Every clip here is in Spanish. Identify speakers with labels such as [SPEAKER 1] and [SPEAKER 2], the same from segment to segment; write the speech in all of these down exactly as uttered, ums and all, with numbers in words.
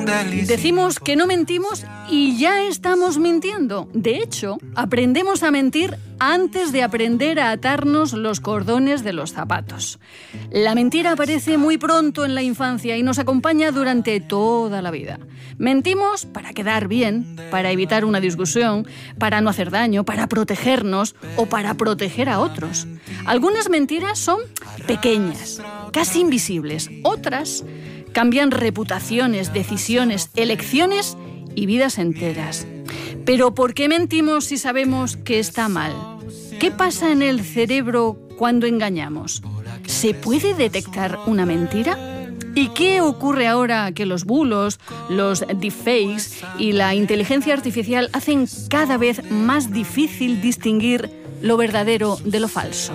[SPEAKER 1] Decimos que no mentimos y ya estamos mintiendo. De hecho, aprendemos a mentir antes de aprender a atarnos los cordones de los zapatos. La mentira aparece muy pronto en la infancia y nos acompaña durante toda la vida. Mentimos para quedar bien, para evitar una discusión, para no hacer daño, para protegernos o para proteger a otros. Algunas mentiras son pequeñas, casi invisibles. Otras cambian reputaciones, decisiones, elecciones y vidas enteras. Pero ¿por qué mentimos si sabemos que está mal? ¿Qué pasa en el cerebro cuando engañamos? ¿Se puede detectar una mentira? ¿Y qué ocurre ahora que los bulos, los deepfakes y la inteligencia artificial hacen cada vez más difícil distinguir lo verdadero de lo falso?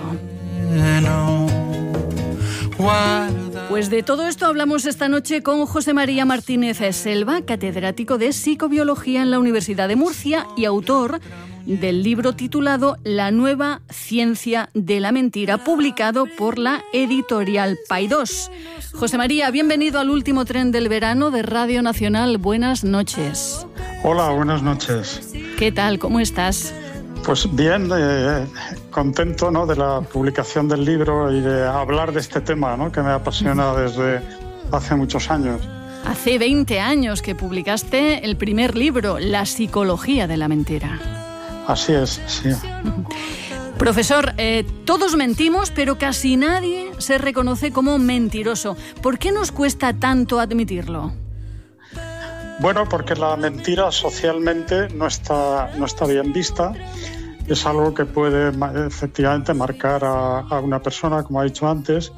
[SPEAKER 1] Pues de todo esto hablamos esta noche con José María Martínez Selva, catedrático de Psicobiología en la Universidad de Murcia y autor del libro titulado La nueva ciencia de la mentira, publicado por la editorial Paidós. José María, bienvenido al último tren del verano de Radio Nacional. Buenas noches.
[SPEAKER 2] Hola, buenas noches.
[SPEAKER 1] ¿Qué tal? ¿Cómo estás?
[SPEAKER 2] Pues bien, eh, contento, ¿no?, de la publicación del libro y de hablar de este tema, ¿no?, que me apasiona desde hace muchos años.
[SPEAKER 1] Hace veinte años que publicaste el primer libro, La psicología de la mentira.
[SPEAKER 2] Así es, sí.
[SPEAKER 1] Profesor, eh, todos mentimos, pero casi nadie se reconoce como mentiroso. ¿Por qué nos cuesta tanto admitirlo?
[SPEAKER 2] Bueno, porque la mentira socialmente no está, no está bien vista. Es algo que puede efectivamente marcar a, a una persona, como ha dicho antes,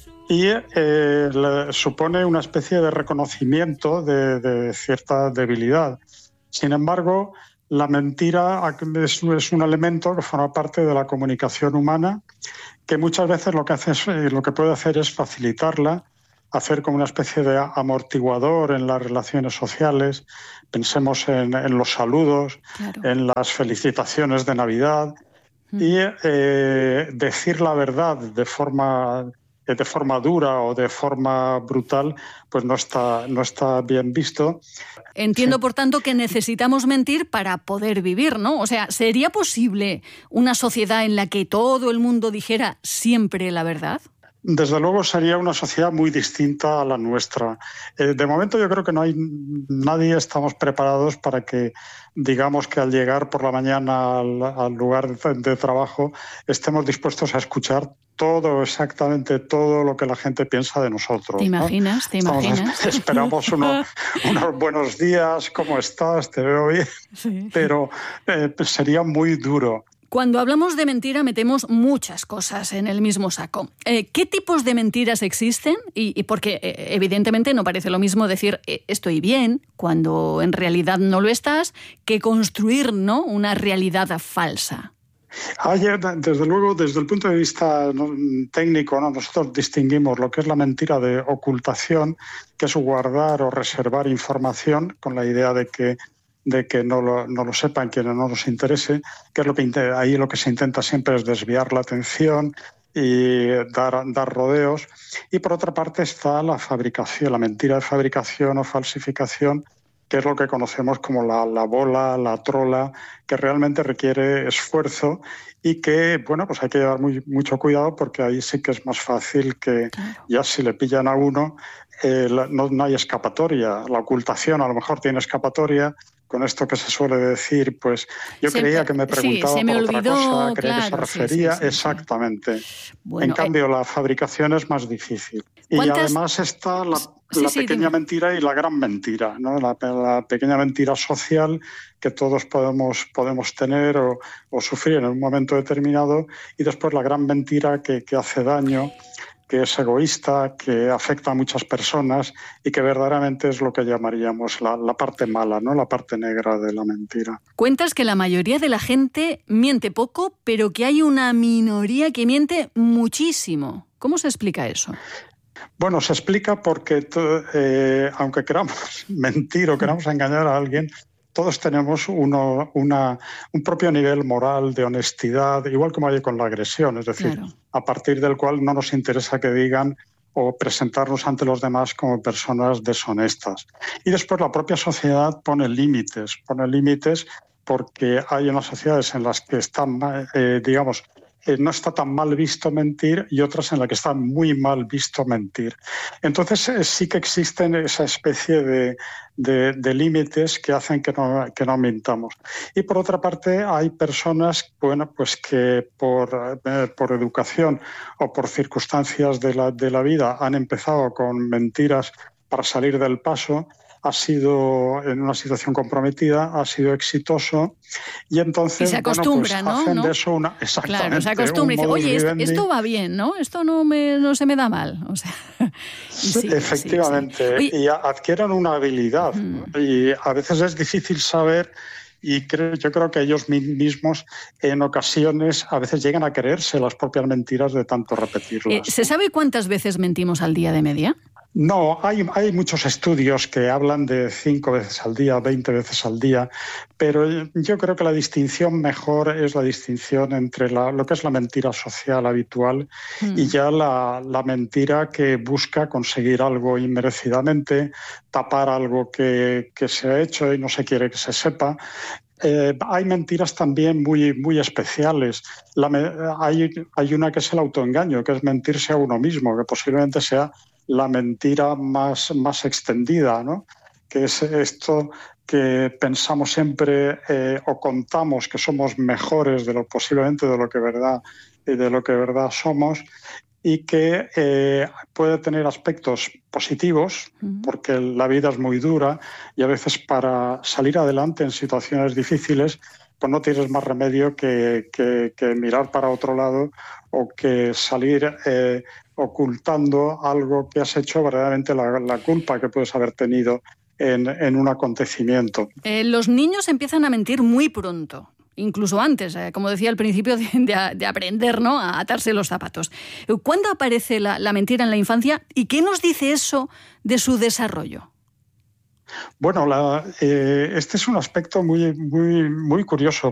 [SPEAKER 2] y eh, le supone una especie de reconocimiento de, de cierta debilidad. Sin embargo, la mentira es, es un elemento que forma parte de la comunicación humana, que muchas veces lo que hace es, lo que puede hacer es facilitarla, hacer como una especie de amortiguador en las relaciones sociales. Pensemos en, en los saludos, claro, en las felicitaciones de Navidad, mm. y eh, decir la verdad de forma, de forma dura o de forma brutal, pues no está, no está bien visto.
[SPEAKER 1] Entiendo,
[SPEAKER 2] sí.
[SPEAKER 1] Por tanto, que necesitamos mentir para poder vivir, ¿no? O sea, ¿sería posible una sociedad en la que todo el mundo dijera siempre la verdad?
[SPEAKER 2] Desde luego sería una sociedad muy distinta a la nuestra. Eh, de momento yo creo que no hay nadie estamos preparados para que, digamos, que al llegar por la mañana al, al lugar de, de trabajo estemos dispuestos a escuchar todo, exactamente todo lo que la gente piensa de nosotros.
[SPEAKER 1] ¿Te imaginas? ¿no? ¿Te imaginas?
[SPEAKER 2] Estamos, esperamos uno, unos buenos días, ¿cómo estás? Te veo bien. Sí. Pero eh, sería muy duro.
[SPEAKER 1] Cuando hablamos de mentira metemos muchas cosas en el mismo saco. Eh, ¿Qué tipos de mentiras existen? Y, y porque eh, evidentemente no parece lo mismo decir eh, estoy bien cuando en realidad no lo estás que construir, ¿no?, una realidad falsa.
[SPEAKER 2] Ayer, desde luego, desde el punto de vista técnico, ¿no?, nosotros distinguimos lo que es la mentira de ocultación, que es guardar o reservar información con la idea de que de que no lo, no lo sepan quienes no nos interese, que es lo que ahí lo que se intenta siempre es desviar la atención y dar, dar rodeos. Y por otra parte está la fabricación, la mentira de fabricación o falsificación, que es lo que conocemos como la, la bola, la trola, que realmente requiere esfuerzo y que, bueno, pues hay que llevar muy, mucho cuidado porque ahí sí que es más fácil que claro. Ya si le pillan a uno, eh, no, no hay escapatoria. La ocultación a lo mejor tiene escapatoria. Con esto que se suele decir, pues yo se, creía que me preguntaba
[SPEAKER 1] sí, me
[SPEAKER 2] por
[SPEAKER 1] olvidó,
[SPEAKER 2] otra cosa, creía
[SPEAKER 1] claro,
[SPEAKER 2] que se refería,
[SPEAKER 1] sí, sí, sí,
[SPEAKER 2] exactamente.
[SPEAKER 1] Sí. Bueno,
[SPEAKER 2] en cambio,
[SPEAKER 1] eh,
[SPEAKER 2] la fabricación es más difícil. Y
[SPEAKER 1] ¿cuántas...
[SPEAKER 2] además está la,
[SPEAKER 1] sí,
[SPEAKER 2] la
[SPEAKER 1] sí,
[SPEAKER 2] pequeña
[SPEAKER 1] dime.
[SPEAKER 2] mentira y la gran mentira, ¿no? La, la pequeña mentira social que todos podemos, podemos tener o, o sufrir en un momento determinado, y después la gran mentira que, que hace daño, que es egoísta, que afecta a muchas personas y que verdaderamente es lo que llamaríamos la, la parte mala, ¿no?, la parte negra de la mentira.
[SPEAKER 1] Cuentas que la mayoría de la gente miente poco, pero que hay una minoría que miente muchísimo. ¿Cómo se explica eso?
[SPEAKER 2] Bueno, se explica porque eh, aunque queramos mentir o queramos engañar a alguien, todos tenemos uno, una, un propio nivel moral de honestidad, igual como hay con la agresión, es decir, claro. a partir del cual no nos interesa que digan o presentarnos ante los demás como personas deshonestas. Y después la propia sociedad pone límites, pone límites porque hay unas sociedades en las que están, eh, digamos, eh, no está tan mal visto mentir y otras en las que está muy mal visto mentir. Entonces eh, sí que existen esa especie de, de, de límites que hacen que no, que no mintamos. Y por otra parte hay personas, bueno, pues que por, eh, por educación o por circunstancias de la, de la vida han empezado con mentiras para salir del paso. Ha sido en una situación comprometida, ha sido exitoso y entonces
[SPEAKER 1] y se acostumbra,
[SPEAKER 2] bueno, pues,
[SPEAKER 1] ¿no?
[SPEAKER 2] hacen
[SPEAKER 1] ¿no?
[SPEAKER 2] de eso una exactamente.
[SPEAKER 1] Claro, se acostumbra y dice, oye, esto, esto va bien, ¿no? Esto no me no se me da mal, o sea.
[SPEAKER 2] Sí, efectivamente, sí, sí. y adquieren una habilidad mm. y a veces es difícil saber. Y creo, yo creo que ellos mismos en ocasiones a veces llegan a creerse las propias mentiras de tanto repetirlas.
[SPEAKER 1] Eh, ¿Se sabe cuántas veces mentimos al día de media?
[SPEAKER 2] No, hay, hay muchos estudios que hablan de cinco veces al día, veinte veces al día, pero yo creo que la distinción mejor es la distinción entre la, lo que es la mentira social habitual mm. y ya la, la mentira que busca conseguir algo inmerecidamente, tapar algo que, que se ha hecho y no se quiere que se sepa. Eh, hay mentiras también muy, muy especiales. La, hay, hay una que es el autoengaño, que es mentirse a uno mismo, que posiblemente sea la mentira más, más extendida, ¿no? Que es esto que pensamos siempre eh, o contamos que somos mejores de lo posiblemente de lo que verdad, de lo que verdad somos y que eh, puede tener aspectos positivos porque la vida es muy dura y a veces para salir adelante en situaciones difíciles pues no tienes más remedio que, que, que mirar para otro lado o que salir eh, ocultando algo que has hecho, verdaderamente la, la culpa que puedes haber tenido en, en un acontecimiento.
[SPEAKER 1] Eh, los niños empiezan a mentir muy pronto, incluso antes, eh, como decía al principio, de, de, de aprender, ¿no?, a atarse los zapatos. ¿Cuándo aparece la, la mentira en la infancia y qué nos dice eso de su desarrollo?
[SPEAKER 2] Bueno, la, eh, este es un aspecto muy, muy, muy curioso.